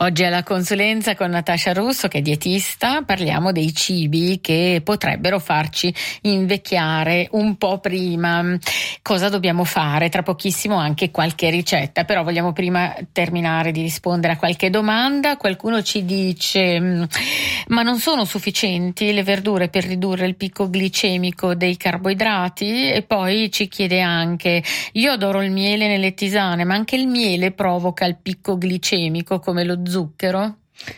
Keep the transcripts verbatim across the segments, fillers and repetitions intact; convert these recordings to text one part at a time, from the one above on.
Oggi alla consulenza con Natascia Russo, che è dietista, parliamo dei cibi che potrebbero farci invecchiare un po' prima. Cosa dobbiamo fare? Tra pochissimo anche qualche ricetta, però vogliamo prima terminare di rispondere a qualche domanda. Qualcuno ci dice: ma non sono sufficienti le verdure per ridurre il picco glicemico dei carboidrati? E poi ci chiede anche: io adoro il miele nelle tisane, ma anche il miele provoca il picco glicemico come lo zucchero?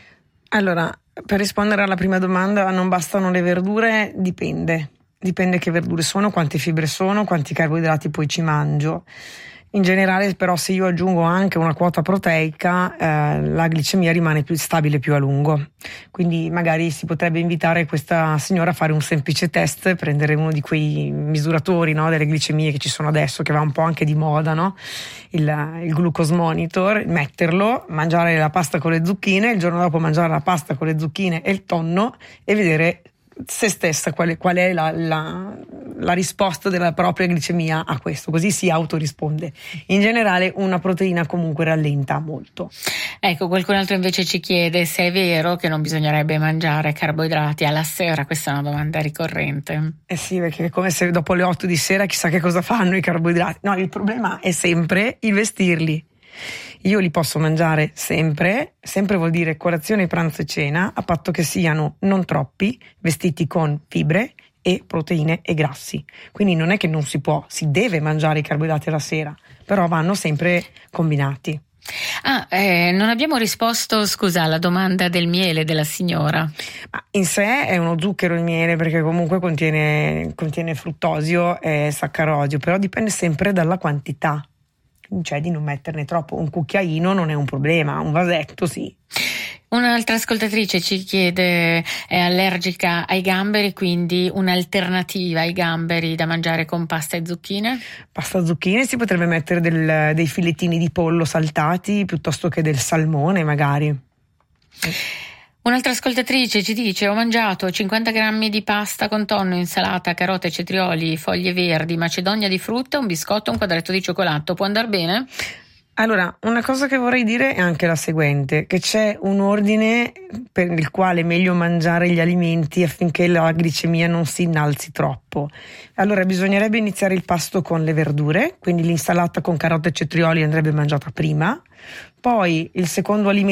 Allora, per rispondere alla prima domanda, non bastano le verdure? Dipende. Dipende che verdure sono, quante fibre sono, quanti carboidrati poi ci mangio. In generale, però, se io aggiungo anche una quota proteica, eh, la glicemia rimane più stabile più a lungo. Quindi magari si potrebbe invitare questa signora a fare un semplice test, prendere uno di quei misuratori, no, delle glicemie che ci sono adesso, che va un po' anche di moda, no? Il, il glucose monitor, metterlo, mangiare la pasta con le zucchine, il giorno dopo mangiare la pasta con le zucchine e il tonno e vedere se stessa qual è, qual è la, la, la risposta della propria glicemia a questo, così si autorisponde. In generale una proteina comunque rallenta molto. Ecco, qualcun altro invece ci chiede se è vero che non bisognerebbe mangiare carboidrati alla sera. Questa è una domanda ricorrente. Eh sì, perché è come se dopo le otto di sera chissà che cosa fanno i carboidrati. No, il problema è sempre il vestirli. Io li posso mangiare sempre, sempre vuol dire colazione, pranzo e cena, a patto che siano non troppi, vestiti con fibre e proteine e grassi. Quindi non è che non si può, si deve mangiare i carboidrati alla sera, però vanno sempre combinati. Ah, eh, non abbiamo risposto, scusa, alla domanda del miele della signora. Ma in sé è uno zucchero il miele, perché comunque contiene, contiene fruttosio e saccarosio, però dipende sempre dalla quantità. Cioè di non metterne troppo. Un cucchiaino non è un problema, un vasetto sì. Un'altra ascoltatrice ci chiede: è allergica ai gamberi, quindi un'alternativa ai gamberi da mangiare con pasta e zucchine? Pasta e zucchine, si potrebbe mettere del, dei filettini di pollo saltati piuttosto che del salmone magari. Un'altra ascoltatrice ci dice: ho mangiato cinquanta grammi di pasta con tonno, insalata, carote, cetrioli, foglie verdi, macedonia di frutta, un biscotto, un quadretto di cioccolato. Può andar bene? Allora, una cosa che vorrei dire è anche la seguente, che c'è un ordine per il quale è meglio mangiare gli alimenti affinché la glicemia non si innalzi troppo. Allora, bisognerebbe iniziare il pasto con le verdure, quindi l'insalata con carote e cetrioli andrebbe mangiata prima, poi il secondo alimento